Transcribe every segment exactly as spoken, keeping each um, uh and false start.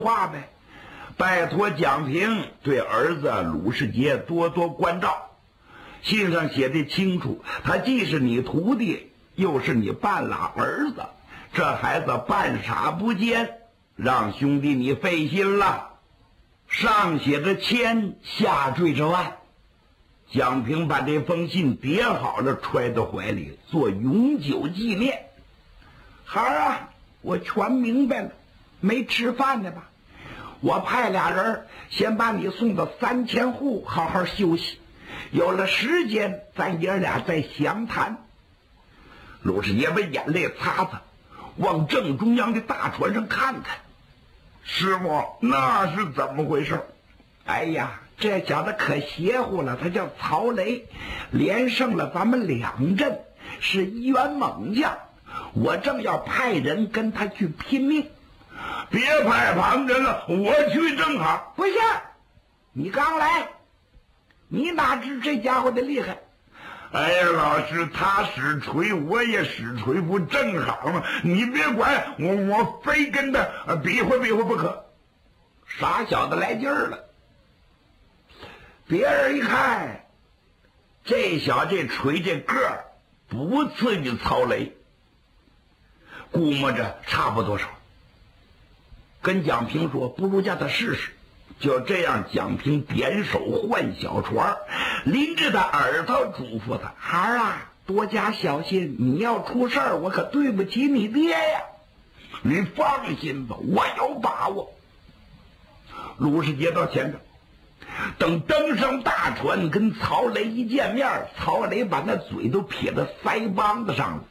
话呗，拜托蒋平对儿子鲁世杰多多关照。信上写的清楚，他既是你徒弟，又是你半拉儿子，这孩子半傻不奸，让兄弟你费心了。上写着千，下缀着万。蒋平把这封信叠好了，揣到怀里，做永久纪念。孩儿啊，我全明白了，没吃饭呢吧？我派俩人先把你送到三千户，好好休息。有了时间，咱爷俩再详谈。鲁世杰把眼泪擦擦，往正中央的大船上看看。师傅，那是怎么回事？哎呀，这小子可邪乎了，他叫曹雷，连胜了咱们两阵，是一员猛将。我正要派人跟他去拼命。别派旁人了，我去正好。不行，你刚来，你哪知这家伙的厉害？哎呀，老师，他使锤，我也使锤，不正好吗？你别管我，我非跟他比划比划不可。傻小子来劲儿了。别人一看，这小这锤这个儿不次于曹雷，估摸着差不多少。跟蒋平说，不如叫他试试。就这样，蒋平点手换小船，拎着他耳朵嘱咐他：孩儿啊，多加小心，你要出事儿，我可对不起你爹呀。你放心吧，我有把握。鲁世杰到前头，等登上大船，跟曹雷一见面，曹雷把那嘴都撇到腮帮子上了。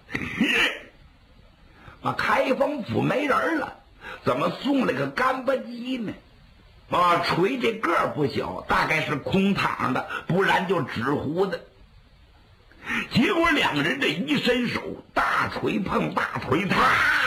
啊，开封府没人了，怎么送了个干巴鸡呢？啊，锤这个儿不小，大概是空躺的，不然就纸糊的。结果两个人这一伸手，大锤碰大锤，啪，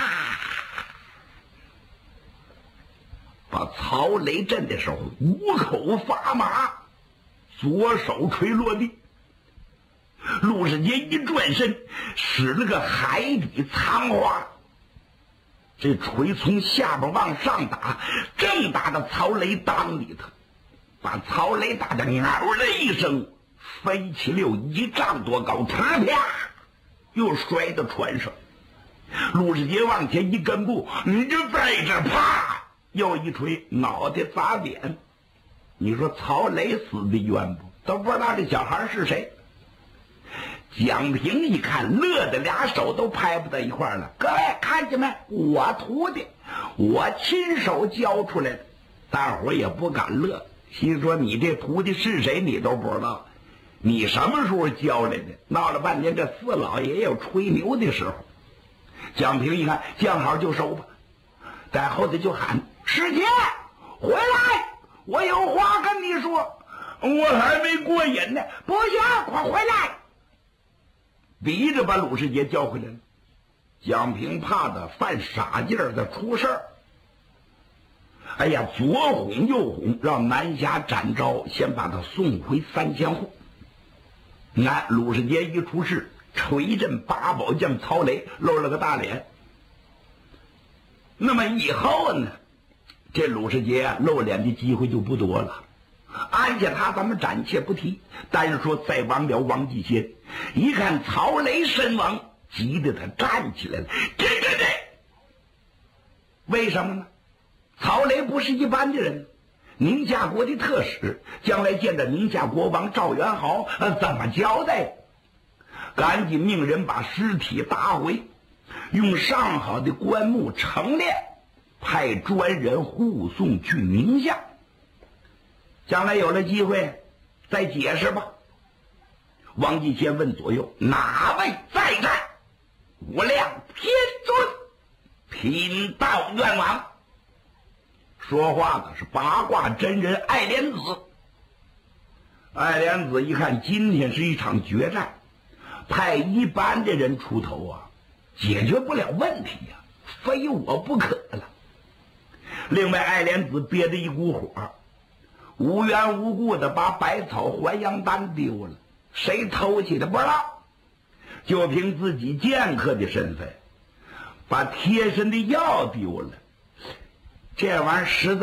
把曹雷震的手五口发麻，左手锤落地。陆世杰一转身，使了个海底仓花，这锤从下边往上打，正打到曹雷裆里头，把曹雷打得嗷的一声，飞起了有一丈多高，啪啪又摔到船上。陆世杰往前一跟步，你就在这，啪又一锤，脑袋砸扁。你说曹雷死的冤不？都不知道这小孩是谁。蒋平一看，乐得俩手都拍不到一块儿了。各位看见没？我徒弟，我亲手教出来的。大伙儿也不敢乐，心说你这徒弟是谁你都不知道，你什么时候教来的？闹了半天，这四老爷也有吹牛的时候。蒋平一看，见好就收吧，在后头就喊：师姐回来，我有话跟你说。我还没过瘾呢。不行，快回来。逼着把鲁世杰叫回来了。蒋平怕他犯傻劲儿，他出事儿。哎呀，左哄右哄，让南侠展昭先把他送回三千户。你看鲁世杰一出事，锤震八宝将曹雷露了个大脸。那么以后呢，这鲁世杰露脸的机会就不多了。安家他咱们暂且不提，但是说再亡了王继先，一看曹雷身亡，急得他站起来了，这这这，为什么呢？曹雷不是一般的人，宁夏国的特使，将来见着宁夏国王赵元豪，呃，怎么交代？赶紧命人把尸体打回，用上好的棺木盛殓，派专人护送去宁夏。将来有了机会再解释吧。王继先问左右：哪位在战？无量天尊，贫道愿往。说话的是八卦真人爱莲子。爱莲子一看今天是一场决战，派一般的人出头啊，解决不了问题呀、啊，非我不可了。另外，爱莲子憋着一股火，无缘无故的把百草还阳丹丢了，谁偷起的不知道，就凭自己剑客的身份，把贴身的药丢了。 这玩意儿实在。